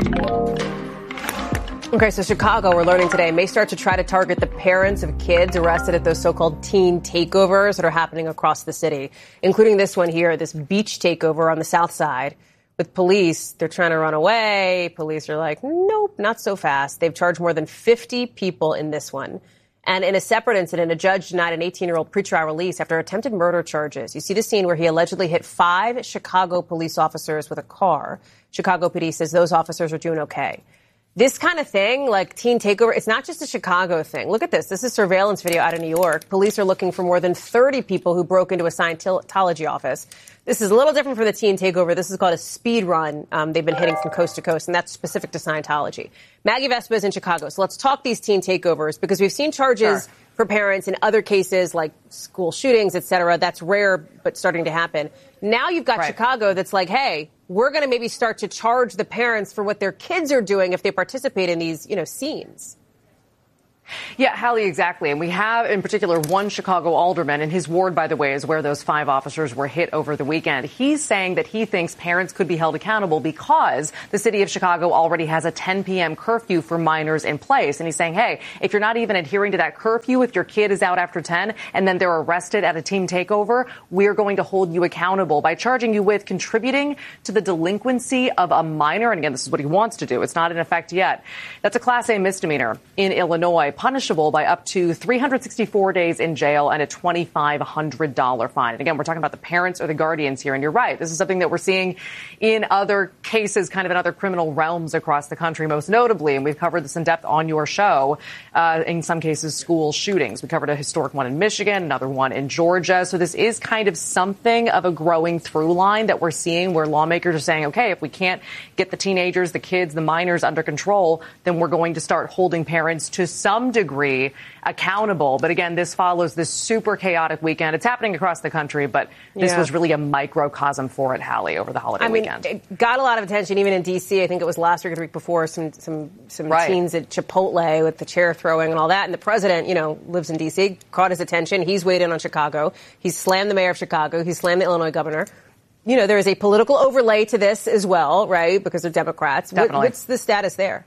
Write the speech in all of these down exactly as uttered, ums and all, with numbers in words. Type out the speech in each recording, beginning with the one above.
Okay, so Chicago, we're learning today, may start to try to target the parents of kids arrested at those so-called teen takeovers that are happening across the city, including this one here, this beach takeover on the south side. With police, they're trying to run away. Police are like, nope, not so fast. They've charged more than fifty people in this one. And in a separate incident, a judge denied an eighteen-year-old pretrial release after attempted murder charges. You see the scene where he allegedly hit five Chicago police officers with a car. Chicago P D says those officers are doing okay. This kind of thing, like teen takeover, it's not just a Chicago thing. Look at this. This is surveillance video out of New York. Police are looking for more than thirty people who broke into a Scientology office. This is a little different from the teen takeover. This is called a speed run. Um, they've been hitting from coast to coast, and that's specific to Scientology. Maggie Vespa is in Chicago. So let's talk these teen takeovers, because we've seen charges sure. for parents in other cases like school shootings, et cetera. That's rare, but starting to happen. Now you've got right. Chicago that's like, hey, we're going to maybe start to charge the parents for what their kids are doing if they participate in these, you know, scenes. Yeah, Hallie, exactly. And we have, in particular, one Chicago alderman, and his ward, by the way, is where those five officers were hit over the weekend. He's saying that he thinks parents could be held accountable because the city of Chicago already has a ten p.m. curfew for minors in place. And he's saying, hey, if you're not even adhering to that curfew, if your kid is out after ten and then they're arrested at a teen takeover, we're going to hold you accountable by charging you with contributing to the delinquency of a minor. And again, this is what he wants to do. It's not in effect yet. That's a Class A misdemeanor in Illinois, punishable by up to three hundred sixty-four days in jail and a two thousand five hundred dollars fine. And again, we're talking about the parents or the guardians here. And you're right. This is something that we're seeing in other cases, kind of in other criminal realms across the country, most notably. And we've covered this in depth on your show. Uh, in some cases, school shootings. We covered a historic one in Michigan, another one in Georgia. So this is kind of something of a growing through line that we're seeing where lawmakers are saying, OK, if we can't get the teenagers, the kids, the minors under control, then we're going to start holding parents to some degree accountable. But again, this follows this super chaotic weekend. It's happening across the country, but this yeah. was really a microcosm for it, Hallie, over the holiday I mean, weekend. It got a lot of attention, even in D C. I think it was last week or the week before, some some some right. teens at Chipotle with the chair throwing and all that. And the president, you know, lives in D C, caught his attention. He's weighed in on Chicago. He's slammed the mayor of Chicago. He's slammed the Illinois governor. You know, there is a political overlay to this as well, right, because of Democrats. What, what's the status there?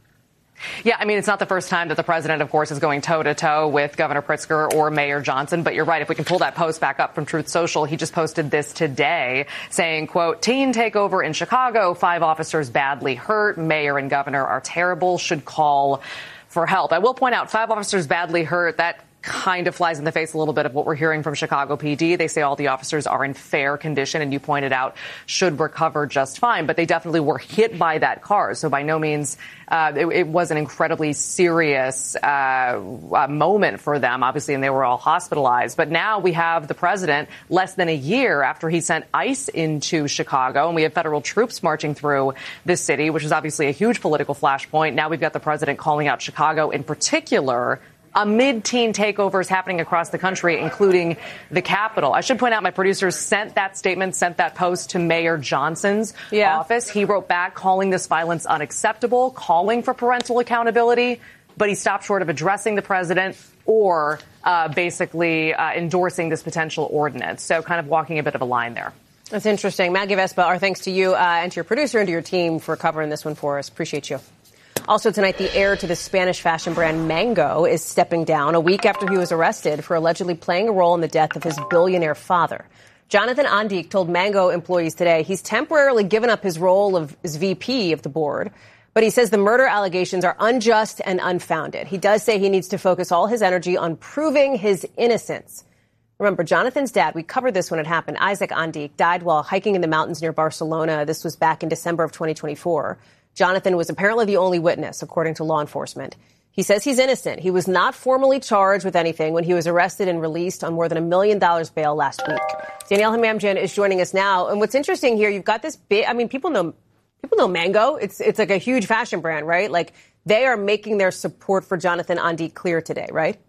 Yeah, I mean, it's not the first time that the president, of course, is going toe-to-toe with Governor Pritzker or Mayor Johnson. But you're right. If we can pull that post back up from Truth Social, he just posted this today saying, quote, teen takeover in Chicago, five officers badly hurt. Mayor and governor are terrible, should call for help. I will point out, five officers badly hurt. That kind of flies in the face a little bit of what we're hearing from Chicago P D. They say all the officers are in fair condition, and you pointed out should recover just fine. But they definitely were hit by that car. So by no means uh, it, it was an incredibly serious uh, uh, moment for them, obviously, and they were all hospitalized. But now we have the president less than a year after he sent ICE into Chicago, and we have federal troops marching through this city, which is obviously a huge political flashpoint. Now we've got the president calling out Chicago in particular amid teen takeovers happening across the country, including the Capitol. I should point out my producers sent that statement, sent that post to Mayor Johnson's yeah. office. He wrote back calling this violence unacceptable, calling for parental accountability, but he stopped short of addressing the president or uh, basically uh, endorsing this potential ordinance. So kind of walking a bit of a line there. That's interesting. Maggie Vespa, our thanks to you uh, and to your producer and to your team for covering this one for us. Appreciate you. Also tonight, the heir to the Spanish fashion brand Mango is stepping down a week after he was arrested for allegedly playing a role in the death of his billionaire father. Jonathan Andique told Mango employees today he's temporarily given up his role of, as V P of the board, but he says the murder allegations are unjust and unfounded. He does say he needs to focus all his energy on proving his innocence. Remember, Jonathan's dad, we covered this when it happened, Isaac Andique, died while hiking in the mountains near Barcelona. This was back in December of twenty twenty-four. Jonathan was apparently the only witness, according to law enforcement. He says he's innocent. He was not formally charged with anything when he was arrested and released on more than a million dollars bail last week. Danielle Hamamjian is joining us now. And what's interesting here, you've got this big, I mean, people know, people know Mango. It's, it's like a huge fashion brand, right? Like they are making their support for Jonathan Andique clear today, right?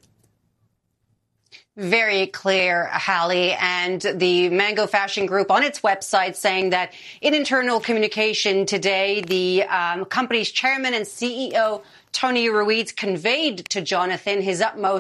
Very clear, Hallie, and the Mango Fashion Group on its website saying that in internal communication today, the um, company's chairman and C E O, Tony Ruiz, conveyed to Jonathan his utmost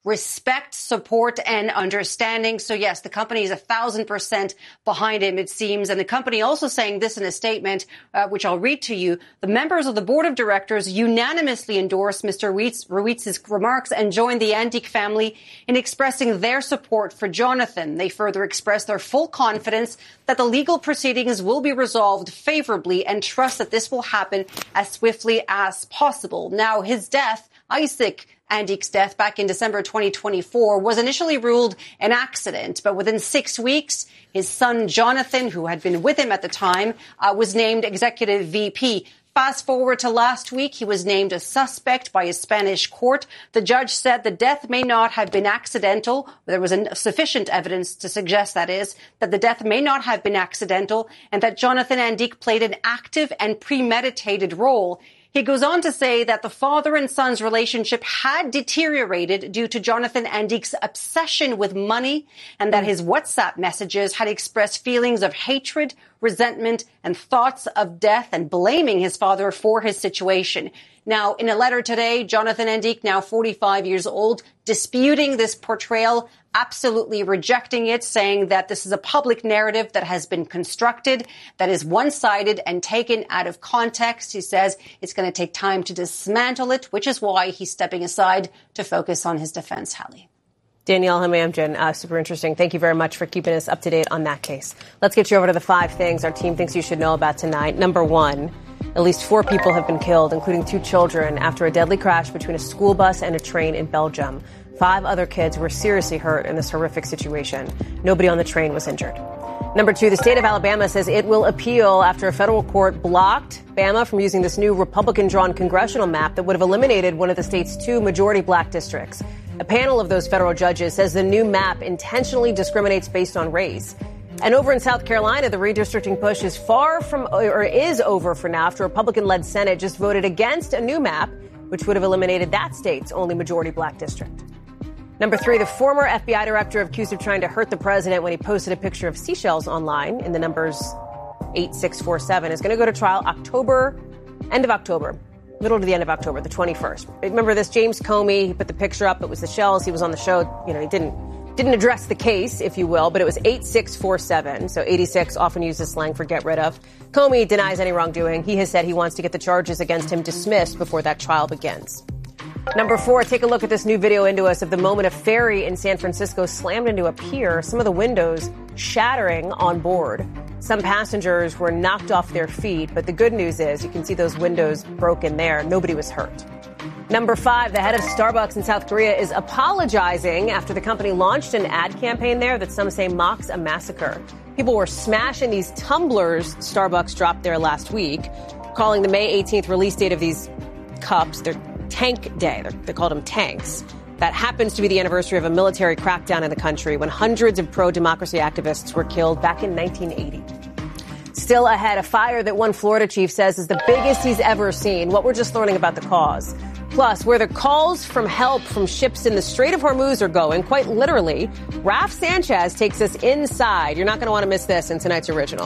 respect, support, and understanding. So yes, the company is a thousand percent behind him, it seems. And the company also saying this in a statement, uh, which I'll read to you. The members of the board of directors unanimously endorsed Mister Ruiz, Ruiz's remarks and joined the Antic family in expressing their support for Jonathan. They further expressed their full confidence that the legal proceedings will be resolved favorably and trust that this will happen as swiftly as possible. Now, his death, Isaac Andic's death back in December twenty twenty-four, was initially ruled an accident, but within six weeks, his son Jonathan, who had been with him at the time, uh, was named executive V P. Fast forward to last week, he was named a suspect by a Spanish court. The judge said the death may not have been accidental. There was sufficient evidence to suggest, that is, that the death may not have been accidental and that Jonathan Andic played an active and premeditated role. He goes on to say that the father and son's relationship had deteriorated due to Jonathan Andic's obsession with money and that his WhatsApp messages had expressed feelings of hatred, resentment, and thoughts of death and blaming his father for his situation. Now, in a letter today, Jonathan Andic, now forty-five years old, disputing this portrayal, absolutely rejecting it, saying that this is a public narrative that has been constructed, that is one-sided and taken out of context. He says it's going to take time to dismantle it, which is why he's stepping aside to focus on his defense, Hallie. Danielle Hamamdjian, uh, super interesting. Thank you very much for keeping us up to date on that case. Let's get you over to the five things our team thinks you should know about tonight. Number one, at least four people have been killed, including two children, after a deadly crash between a school bus and a train in Belgium. Five other kids were seriously hurt in this horrific situation. Nobody on the train was injured. Number two, the state of Alabama says it will appeal after a federal court blocked Bama from using this new Republican-drawn congressional map that would have eliminated one of the state's two majority black districts. A panel of those federal judges says the new map intentionally discriminates based on race. And over in South Carolina, the redistricting push is far from, or is over for now, after a Republican-led Senate just voted against a new map, which would have eliminated that state's only majority black district. Number three, the former F B I director accused of trying to hurt the president when he posted a picture of seashells online in the numbers eight six four seven is going to go to trial October, end of October, middle to the end of October, the twenty-first. Remember this, James Comey, he put the picture up. It was the shells. He was on the show. You know, he didn't didn't address the case, if you will, but it was eight six four seven. So eighty-six often used as slang for get rid of. Comey denies any wrongdoing. He has said he wants to get the charges against him dismissed before that trial begins. Number four, take a look at this new video into us of the moment a ferry in San Francisco slammed into a pier, some of the windows shattering on board. Some passengers were knocked off their feet, but the good news is you can see those windows broken there. Nobody was hurt. Number five, the head of Starbucks in South Korea is apologizing after the company launched an ad campaign there that some say mocks a massacre. People were smashing these tumblers Starbucks dropped there last week, calling the May eighteenth release date of these cups, they're Tank Day. They're, they called them tanks. That happens to be the anniversary of a military crackdown in the country when hundreds of pro-democracy activists were killed back in nineteen eighty. Still ahead, a fire that one Florida chief says is the biggest he's ever seen. What we're just learning about the cause. Plus, where the calls from help from ships in the Strait of Hormuz are going, quite literally, Raf Sanchez takes us inside. You're not going to want to miss this in tonight's original.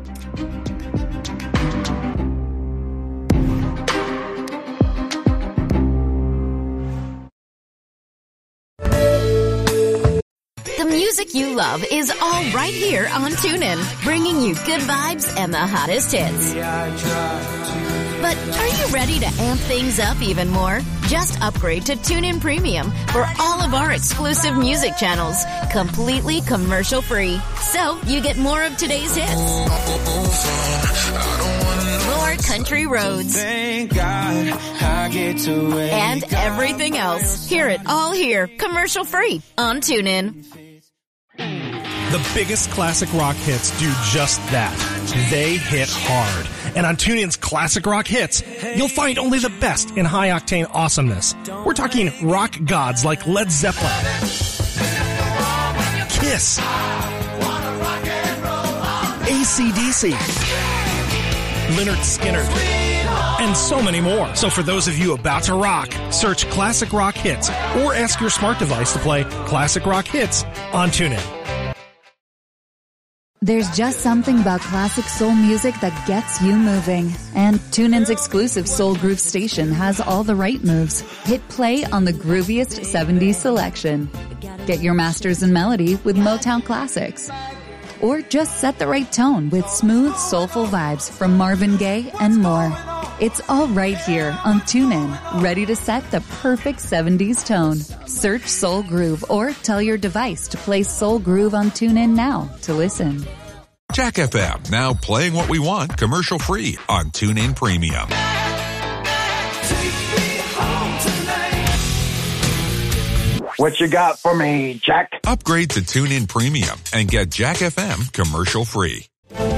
The music you love is all right here on TuneIn, bringing you good vibes and the hottest hits. But are you ready to amp things up even more? Just upgrade to TuneIn Premium for all of our exclusive music channels, completely commercial-free. So you get more of today's hits, more country roads, Thank God I get to and everything else. Hear it all here, commercial-free on TuneIn. The biggest classic rock hits do just that. They hit hard. And on TuneIn's Classic Rock Hits, you'll find only the best in high-octane awesomeness. We're talking rock gods like Led Zeppelin, Kiss, A C D C, Lynyrd Skynyrd, and so many more. So for those of you about to rock, search Classic Rock Hits or ask your smart device to play Classic Rock Hits on TuneIn. There's just something about classic soul music that gets you moving. And TuneIn's exclusive Soul Groove station has all the right moves. Hit play on the grooviest seventies selection. Get your masters in melody with Motown Classics. Or just set the right tone with smooth, soulful vibes from Marvin Gaye and more. It's all right here on TuneIn, ready to set the perfect seventies tone. Search Soul Groove or tell your device to play Soul Groove on TuneIn now to listen. Jack F M, now playing what we want commercial-free on TuneIn Premium. What you got for me, Jack? Upgrade to TuneIn Premium and get Jack F M commercial-free.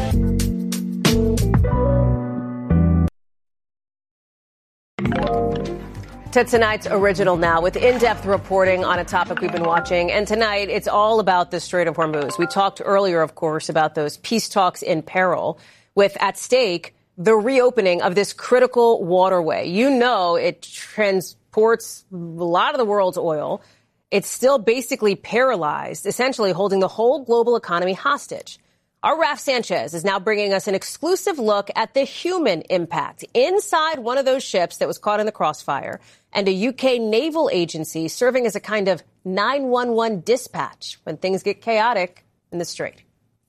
To tonight's original now with in-depth reporting on a topic we've been watching. And tonight, it's all about the Strait of Hormuz. We talked earlier, of course, about those peace talks in peril with at stake the reopening of this critical waterway. You know, it transports a lot of the world's oil. It's still basically paralyzed, essentially holding the whole global economy hostage. Our Raf Sanchez is now bringing us an exclusive look at the human impact inside one of those ships that was caught in the crossfire and a U K naval agency serving as a kind of nine one one dispatch when things get chaotic in the Strait.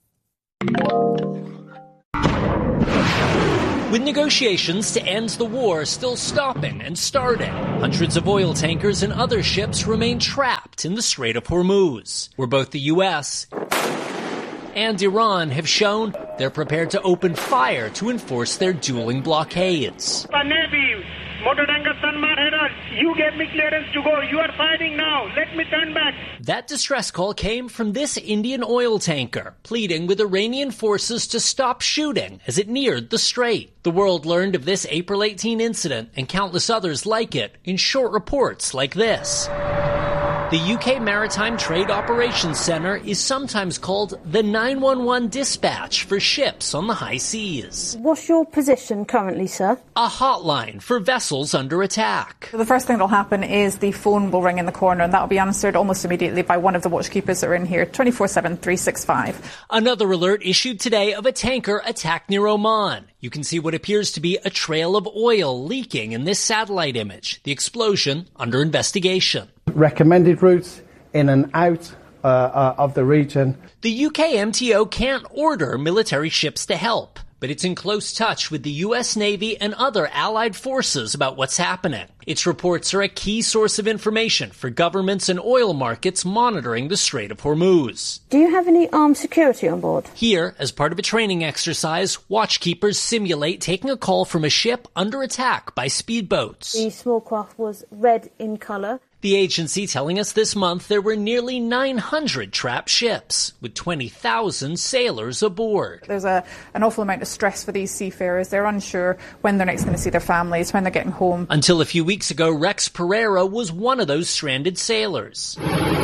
With negotiations to end the war still stopping and starting, hundreds of oil tankers and other ships remain trapped in the Strait of Hormuz, where both the U S and Iran have shown they're prepared to open fire to enforce their dueling blockades. Navy, motor tanker Sanmar Herald, you gave me clearance to go. You are fighting now. Let me turn back. That distress call came from this Indian oil tanker, pleading with Iranian forces to stop shooting as it neared the strait. The world learned of this April eighteenth incident and countless others like it in short reports like this. The U K Maritime Trade Operations Centre is sometimes called the nine one one dispatch for ships on the high seas. What's your position currently, sir? A hotline for vessels under attack. The first thing that will happen is the phone will ring in the corner, and that will be answered almost immediately by one of the watchkeepers that are in here, twenty-four seven, three sixty-five. Another alert issued today of a tanker attack near Oman. You can see what appears to be a trail of oil leaking in this satellite image. The explosion under investigation. Recommended routes in and out uh, uh, of the region. The U K M T O can't order military ships to help, but it's in close touch with the U S Navy and other allied forces about what's happening. Its reports are a key source of information for governments and oil markets monitoring the Strait of Hormuz. Do you have any armed security on board? Here, as part of a training exercise, watchkeepers simulate taking a call from a ship under attack by speedboats. The small craft was red in colour. The agency telling us this month there were nearly nine hundred trapped ships, with twenty thousand sailors aboard. There's a, an awful amount of stress for these seafarers. They're unsure when they're next going to see their families, when they're getting home. Until a few weeks ago, Rex Pereira was one of those stranded sailors.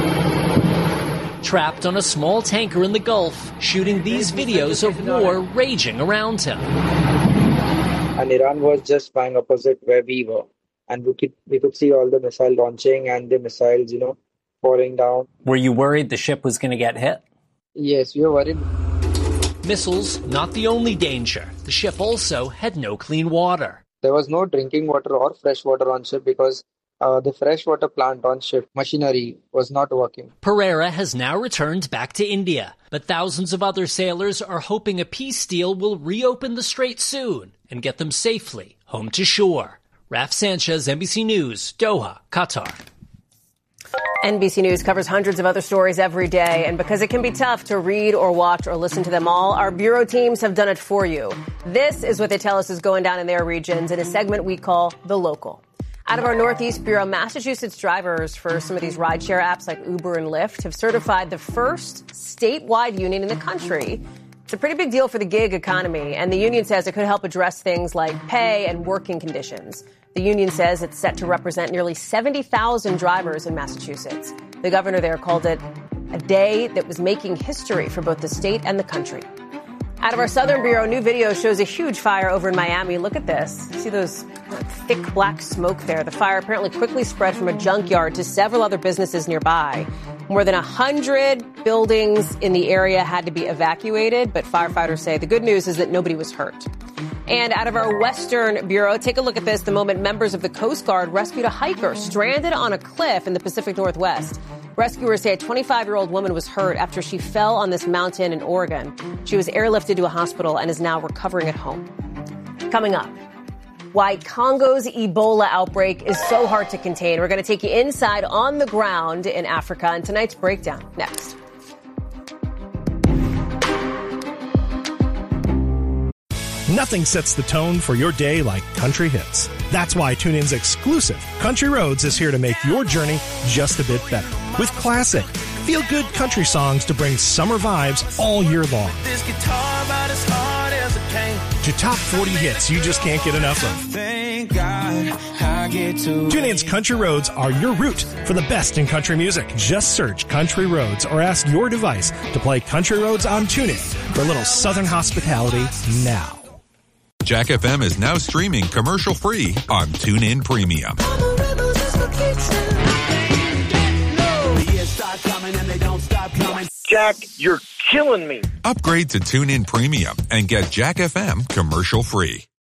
Trapped on a small tanker in the Gulf, shooting these videos of war raging around him. And Iran was just flying opposite where we were. And we could, we could see all the missile launching and the missiles, you know, falling down. Were you worried the ship was going to get hit? Yes, we were worried. Missiles, not the only danger. The ship also had no clean water. There was no drinking water or fresh water on ship because uh, the freshwater plant on ship machinery was not working. Pereira has now returned back to India, but thousands of other sailors are hoping a peace deal will reopen the strait soon and get them safely home to shore. Raf Sanchez, N B C News, Doha, Qatar. N B C News covers hundreds of other stories every day, and because it can be tough to read or watch or listen to them all, our bureau teams have done it for you. This is what they tell us is going down in their regions in a segment we call The Local. Out of our Northeast Bureau, Massachusetts drivers for some of these rideshare apps like Uber and Lyft have certified the first statewide union in the country. It's a pretty big deal for the gig economy, and the union says it could help address things like pay and working conditions. The union says it's set to represent nearly seventy thousand drivers in Massachusetts. The governor there called it a day that was making history for both the state and the country. Out of our Southern Bureau, new video shows a huge fire over in Miami. Look at this. See those thick black smoke there? The fire apparently quickly spread from a junkyard to several other businesses nearby. More than one hundred buildings in the area had to be evacuated, but firefighters say the good news is that nobody was hurt. And out of our Western Bureau, take a look at this. The moment members of the Coast Guard rescued a hiker stranded on a cliff in the Pacific Northwest. Rescuers say a twenty-five-year-old woman was hurt after she fell on this mountain in Oregon. She was airlifted to a hospital and is now recovering at home. Coming up, why Congo's Ebola outbreak is so hard to contain. We're going to take you inside on the ground in Africa, and tonight's breakdown next. Nothing sets the tone for your day like country hits. That's why TuneIn's exclusive Country Roads is here to make your journey just a bit better. With classic, feel-good country songs to bring summer vibes all year long. This guitar about as hard as it came. To top forty hits you just can't get enough of. Thank God I get to TuneIn's Country Roads are your route for the best in country music. Just search Country Roads or ask your device to play Country Roads on TuneIn for a little Southern hospitality now. Jack F M is now streaming commercial-free on TuneIn Premium. Jack, you're killing me. Upgrade to TuneIn Premium and get Jack F M commercial-free.